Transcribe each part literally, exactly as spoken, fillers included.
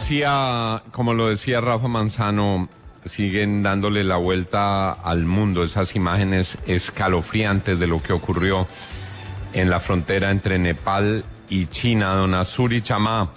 decía, como lo decía Rafa Manzano, siguen dándole la vuelta al mundo esas imágenes escalofriantes de lo que ocurrió en la frontera entre Nepal y China. Don Azuri Chamá.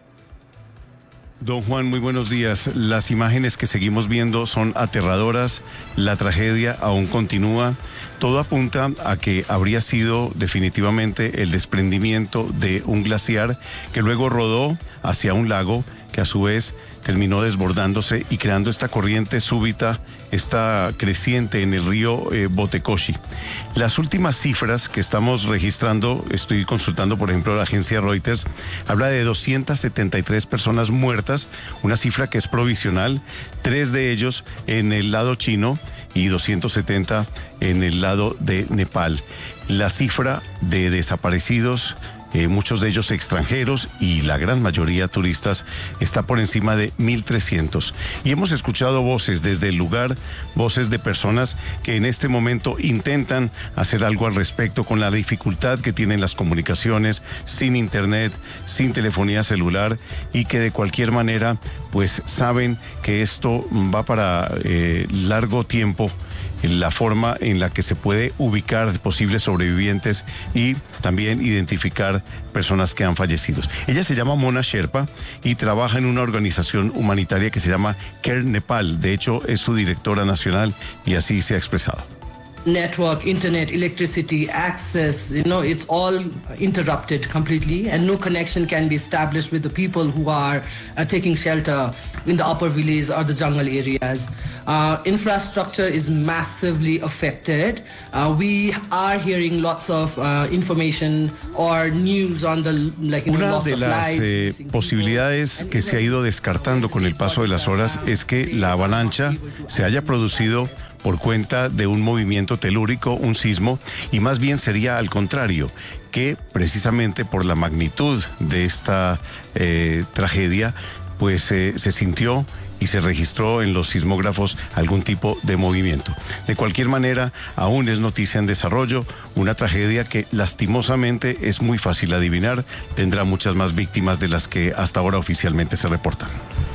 Don Juan, muy buenos días. Las imágenes que seguimos viendo son aterradoras, la tragedia aún continúa. Todo apunta a que habría sido definitivamente el desprendimiento de un glaciar que luego rodó hacia un lago que a su vez terminó desbordándose y creando esta corriente súbita, esta creciente en el río eh, Botecoshi. Las últimas cifras que estamos registrando, estoy consultando por ejemplo la agencia Reuters, habla de doscientas setenta y tres personas muertas, una cifra que es provisional, tres de ellos en el lado chino y doscientos setenta en el lado de Nepal. La cifra de desaparecidos, Eh, muchos de ellos extranjeros y la gran mayoría turistas, está por encima de mil trescientos. Y hemos escuchado voces desde el lugar, voces de personas que en este momento intentan hacer algo al respecto con la dificultad que tienen las comunicaciones, sin internet, sin telefonía celular, y que de cualquier manera pues saben que esto va para eh, largo tiempo, la forma en la que se puede ubicar posibles sobrevivientes y también identificar personas que han fallecido. Ella se llama Mona Sherpa y trabaja en una organización humanitaria que se llama Care Nepal. De hecho, es su directora nacional y así se ha expresado. Network, internet, electricity, access, you know, it's all interrupted completely, and no connection can be established with the people who are uh, taking shelter in the upper villages or the jungle areas. Uh, infrastructure is massively affected. Uh, we are hearing lots of uh, information or news on the, like, you know, Una loss de of las lives. eh, posibilidades que se ha ido descartando con el paso de las horas es que la avalancha se haya producido por cuenta de un movimiento telúrico, un sismo, y más bien sería al contrario, que precisamente por la magnitud de esta eh, tragedia, pues eh, se sintió y se registró en los sismógrafos algún tipo de movimiento. De cualquier manera, aún es noticia en desarrollo, una tragedia que lastimosamente es muy fácil adivinar, tendrá muchas más víctimas de las que hasta ahora oficialmente se reportan.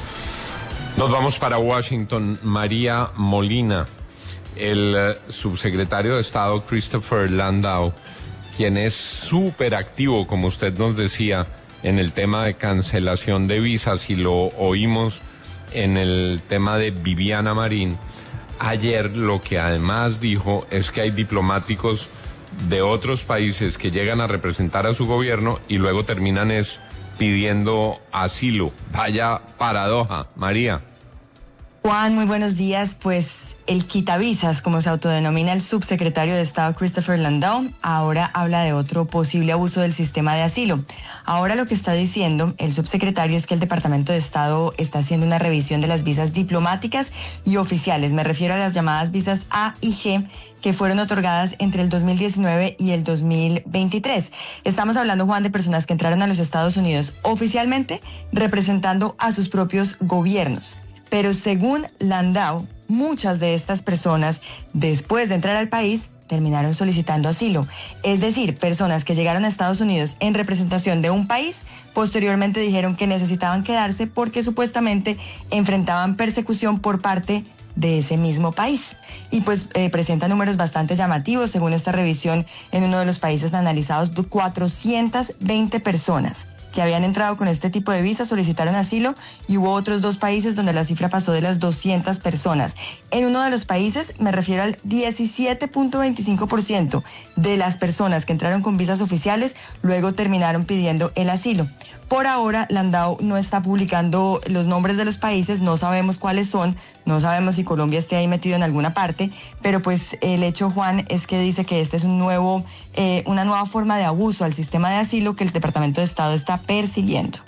Nos vamos para Washington. María Molina. El uh, subsecretario de Estado Christopher Landau, quien es súper activo, como usted nos decía, en el tema de cancelación de visas, y lo oímos en el tema de Viviana Marín, ayer lo que además dijo es que hay diplomáticos de otros países que llegan a representar a su gobierno y luego terminan es pidiendo asilo. Vaya paradoja, María. Juan, muy buenos días. Pues el quitavisas, como se autodenomina el subsecretario de Estado Christopher Landau, ahora habla de otro posible abuso del sistema de asilo. Ahora lo que está diciendo el subsecretario es que el Departamento de Estado está haciendo una revisión de las visas diplomáticas y oficiales. Me refiero a las llamadas visas A y G, que fueron otorgadas entre el dos mil diecinueve y el dos mil veintitrés. Estamos hablando, Juan, de personas que entraron a los Estados Unidos oficialmente representando a sus propios gobiernos. Pero según Landau, muchas de estas personas, después de entrar al país, terminaron solicitando asilo. Es decir, personas que llegaron a Estados Unidos en representación de un país, posteriormente dijeron que necesitaban quedarse porque supuestamente enfrentaban persecución por parte de ese mismo país. Y pues eh, presenta números bastante llamativos. Según esta revisión, en uno de los países analizados, cuatrocientas veinte personas que habían entrado con este tipo de visa solicitaron asilo, y hubo otros dos países donde la cifra pasó de las doscientas personas. En uno de los países, me refiero al diecisiete punto veinticinco por ciento de las personas que entraron con visas oficiales luego terminaron pidiendo el asilo. Por ahora, Landau no está publicando los nombres de los países, no sabemos cuáles son, no sabemos si Colombia esté ahí metido en alguna parte, pero pues el hecho, Juan, es que dice que este es un nuevo, eh, una nueva forma de abuso al sistema de asilo que el Departamento de Estado está persiguiendo.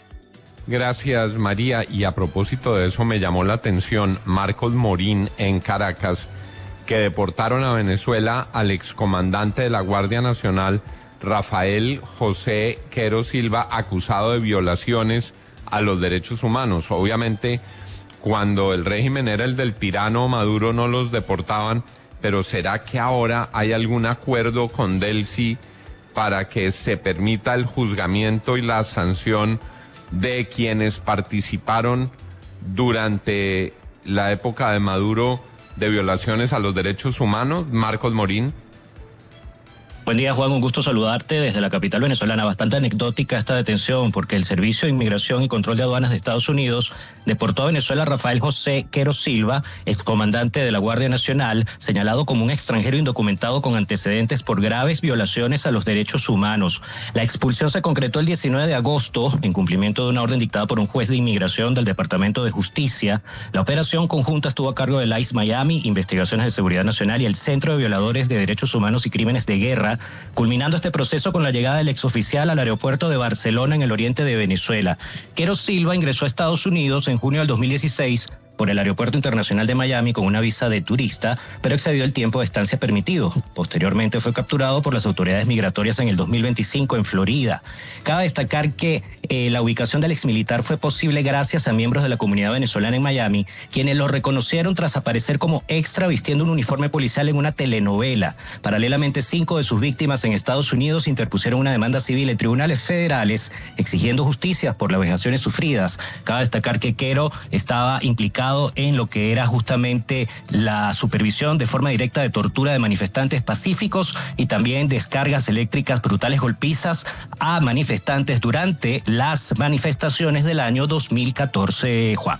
Gracias, María. Y a propósito de eso, me llamó la atención Marcos Morín en Caracas, que deportaron a Venezuela al excomandante de la Guardia Nacional, Rafael José Quero Silva, acusado de violaciones a los derechos humanos. Obviamente, cuando el régimen era el del tirano Maduro, no los deportaban, pero ¿será que ahora hay algún acuerdo con Delcy para que se permita el juzgamiento y la sanción de quienes participaron durante la época de Maduro de violaciones a los derechos humanos? Marcos Morín. Buen día, Juan, un gusto saludarte desde la capital venezolana. Bastante anecdótica esta detención porque el Servicio de Inmigración y Control de Aduanas de Estados Unidos deportó a Venezuela a Rafael José Quero Silva, excomandante de la Guardia Nacional, señalado como un extranjero indocumentado con antecedentes por graves violaciones a los derechos humanos. La expulsión se concretó el diecinueve de agosto en cumplimiento de una orden dictada por un juez de inmigración del Departamento de Justicia. La operación conjunta estuvo a cargo del I C E Miami, Investigaciones de Seguridad Nacional y el Centro de Violadores de Derechos Humanos y Crímenes de Guerra, culminando este proceso con la llegada del exoficial al aeropuerto de Barcelona en el oriente de Venezuela. Quero Silva ingresó a Estados Unidos en junio del dos mil dieciséis por el Aeropuerto Internacional de Miami con una visa de turista, pero excedió el tiempo de estancia permitido. Posteriormente fue capturado por las autoridades migratorias en el dos mil veinticinco en Florida. Cabe destacar que eh, la ubicación del exmilitar fue posible gracias a miembros de la comunidad venezolana en Miami, quienes lo reconocieron tras aparecer como extra vistiendo un uniforme policial en una telenovela. Paralelamente, cinco de sus víctimas en Estados Unidos interpusieron una demanda civil en tribunales federales exigiendo justicia por las vejaciones sufridas. Cabe destacar que Quero estaba implicado en lo que era justamente la supervisión de forma directa de tortura de manifestantes pacíficos y también descargas eléctricas brutales golpizas a manifestantes durante las manifestaciones del año dos mil catorce, Juan.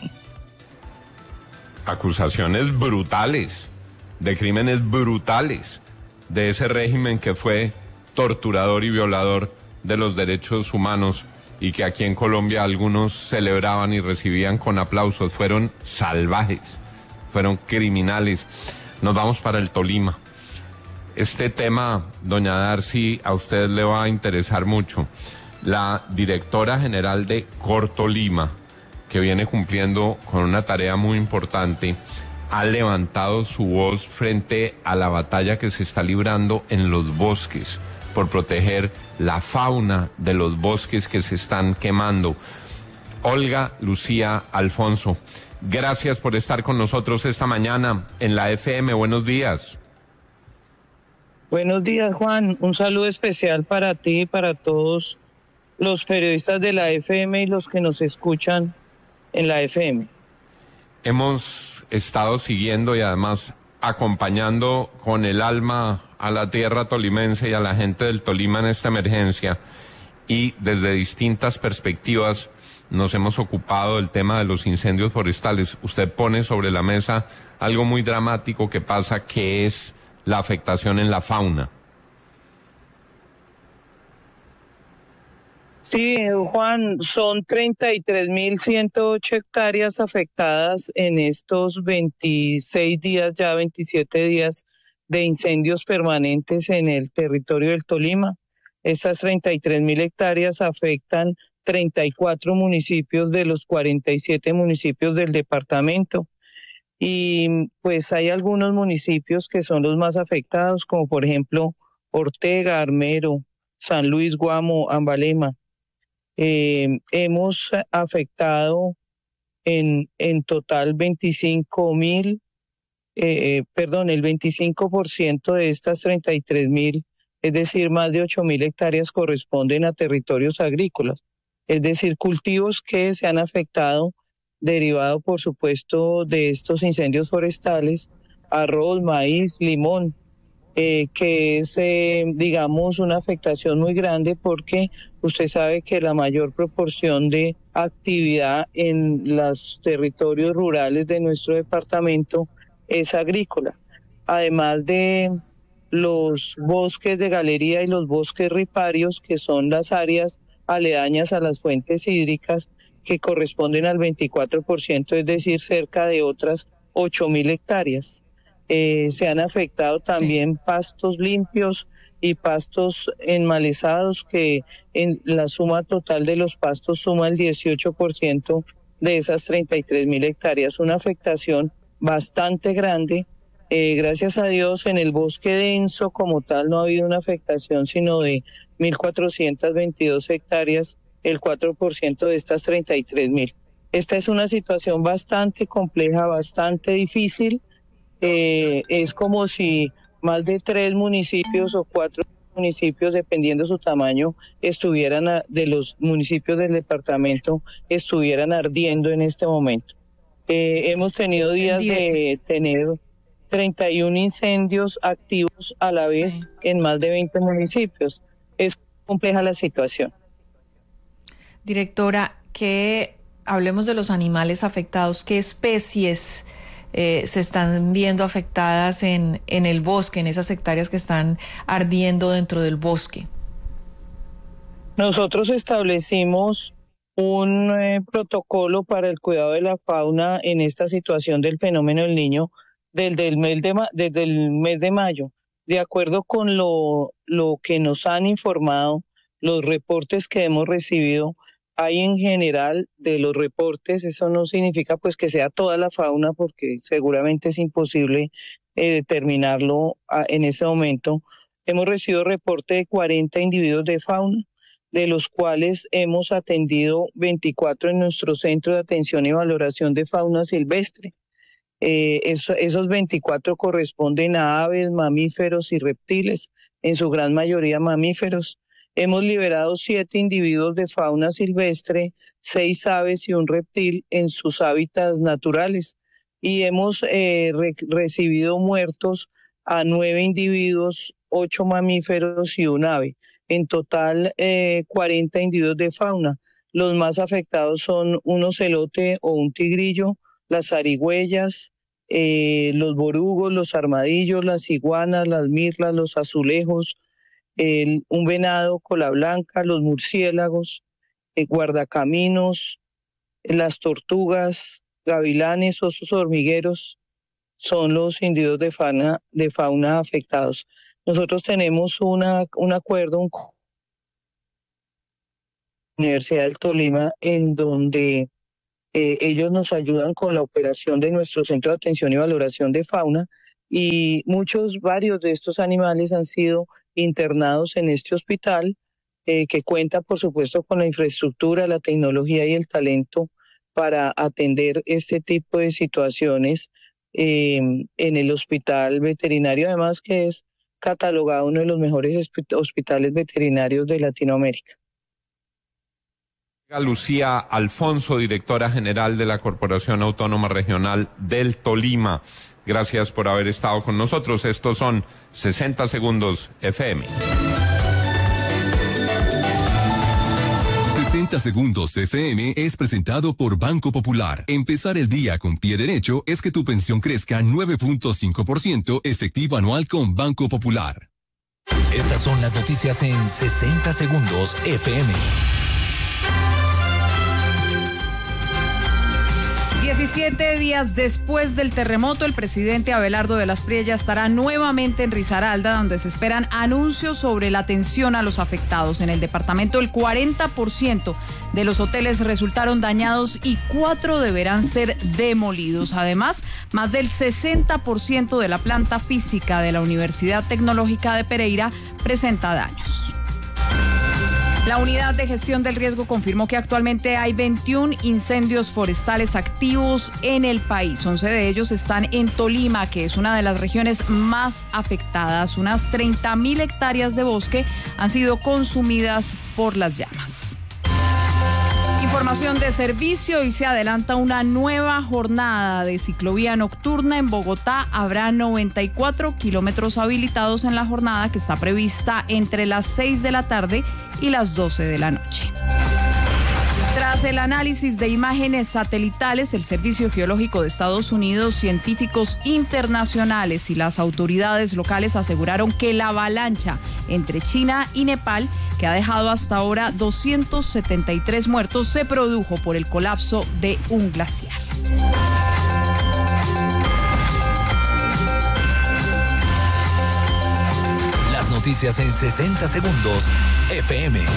Acusaciones brutales, de crímenes brutales de ese régimen que fue torturador y violador de los derechos humanos y que aquí en Colombia algunos celebraban y recibían con aplausos. Fueron salvajes, fueron criminales. Nos vamos para el Tolima. Este tema, doña Darcy, a usted le va a interesar mucho. La directora general de Cortolima, que viene cumpliendo con una tarea muy importante, ha levantado su voz frente a la batalla que se está librando en los bosques por proteger la fauna de los bosques que se están quemando. Olga Lucía Alfonso, gracias por estar con nosotros esta mañana en la F M. Buenos días. Buenos días, Juan. Un saludo especial para ti y para todos los periodistas de la F M y los que nos escuchan en la F M. Hemos estado siguiendo y además acompañando con el alma a la tierra tolimense y a la gente del Tolima en esta emergencia, y desde distintas perspectivas nos hemos ocupado del tema de los incendios forestales. Usted pone sobre la mesa algo muy dramático que pasa, que es la afectación en la fauna. Sí, Juan, son treinta y tres mil ciento ocho hectáreas afectadas en estos veintiséis días, ya veintisiete días de incendios permanentes en el territorio del Tolima. Estas treinta y tres mil hectáreas afectan treinta y cuatro municipios de los cuarenta y siete municipios del departamento. Y pues hay algunos municipios que son los más afectados, como por ejemplo Ortega, Armero, San Luis, Guamo, Ambalema. Eh, hemos afectado en, en total veinticinco mil, eh, perdón, el veinticinco por ciento de estas treinta y tres mil, es decir, más de ocho mil hectáreas corresponden a territorios agrícolas, es decir, cultivos que se han afectado derivado, por supuesto, de estos incendios forestales, arroz, maíz, limón, eh, que es, eh, digamos, una afectación muy grande porque usted sabe que la mayor proporción de actividad en los territorios rurales de nuestro departamento es agrícola. Además de los bosques de galería y los bosques riparios, que son las áreas aledañas a las fuentes hídricas, que corresponden al veinticuatro por ciento, es decir, cerca de otras ocho mil hectáreas. Eh, se han afectado también sí. pastos limpios y pastos enmalezados, que en la suma total de los pastos suma el dieciocho por ciento de esas treinta y tres mil hectáreas. Una afectación bastante grande. Eh, gracias a Dios, en el bosque denso como tal no ha habido una afectación sino de mil cuatrocientas veintidós hectáreas, el cuatro por ciento de estas treinta y tres mil. Esta es una situación bastante compleja, bastante difícil. Eh, es como si más de tres municipios o cuatro municipios, dependiendo de su tamaño, estuvieran a, de los municipios del departamento, estuvieran ardiendo en este momento. Eh, hemos tenido días de tener treinta y uno incendios activos a la vez sí. en más de veinte municipios. Es compleja la situación. Directora, que hablemos de los animales afectados. ¿Qué especies eh, se están viendo afectadas en, en el bosque, en esas hectáreas que están ardiendo dentro del bosque? Nosotros establecimos un eh, protocolo para el cuidado de la fauna en esta situación del fenómeno del Niño desde el mes de, ma- desde el mes de mayo. De acuerdo con lo, lo que nos han informado, los reportes que hemos recibido, hay en general de los reportes, eso no significa pues que sea toda la fauna, porque seguramente es imposible eh, determinarlo a, en ese momento. Hemos recibido reporte de cuarenta individuos de fauna, de los cuales hemos atendido veinticuatro en nuestro centro de atención y valoración de fauna silvestre. Eh, eso, esos veinticuatro corresponden a aves, mamíferos y reptiles, en su gran mayoría mamíferos. Hemos liberado siete individuos de fauna silvestre, seis aves y un reptil en sus hábitats naturales. Y hemos eh, re- recibido muertos a nueve individuos, ocho mamíferos y un ave. En total, eh, cuarenta individuos de fauna. Los más afectados son un ocelote o un tigrillo, las zarigüeyas, eh, los borugos, los armadillos, las iguanas, las mirlas, los azulejos, el, un venado, cola blanca, los murciélagos, eh, guardacaminos, las tortugas, gavilanes, osos hormigueros, son los individuos de fauna, de fauna afectados. Nosotros tenemos una, un acuerdo un... Universidad del Tolima, en donde eh, ellos nos ayudan con la operación de nuestro centro de atención y valoración de fauna, y muchos, varios de estos animales han sido internados en este hospital, eh, que cuenta por supuesto con la infraestructura, la tecnología y el talento para atender este tipo de situaciones eh, en el hospital veterinario, además que es catalogado uno de los mejores hospitales veterinarios de Latinoamérica. Lucía Alfonso, directora general de la Corporación Autónoma Regional del Tolima. Gracias por haber estado con nosotros. Estos son sesenta Segundos F M. sesenta Segundos F M es presentado por Banco Popular. Empezar el día con pie derecho es que tu pensión crezca nueve punto cinco por ciento efectivo anual con Banco Popular. Estas son las noticias en sesenta Segundos F M. diecisiete días después del terremoto, el presidente Abelardo de las Priellas estará nuevamente en Risaralda, donde se esperan anuncios sobre la atención a los afectados. En el departamento, el cuarenta por ciento de los hoteles resultaron dañados y cuatro deberán ser demolidos. Además, más del sesenta por ciento de la planta física de la Universidad Tecnológica de Pereira presenta daños. La Unidad de Gestión del Riesgo confirmó que actualmente hay veintiún incendios forestales activos en el país. once de ellos están en Tolima, que es una de las regiones más afectadas. Unas treinta mil hectáreas de bosque han sido consumidas por las llamas. Información de servicio: y se adelanta una nueva jornada de ciclovía nocturna en Bogotá. Habrá noventa y cuatro kilómetros habilitados en la jornada, que está prevista entre las seis de la tarde y las doce de la noche. Tras el análisis de imágenes satelitales, el Servicio Geológico de Estados Unidos, científicos internacionales y las autoridades locales aseguraron que la avalancha entre China y Nepal, que ha dejado hasta ahora doscientos setenta y tres muertos, se produjo por el colapso de un glaciar. Las noticias en sesenta Segundos F M.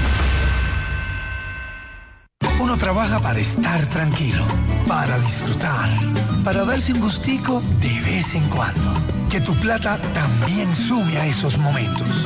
Uno trabaja para estar tranquilo, para disfrutar, para darse un gustico de vez en cuando. Que tu plata también sume a esos momentos.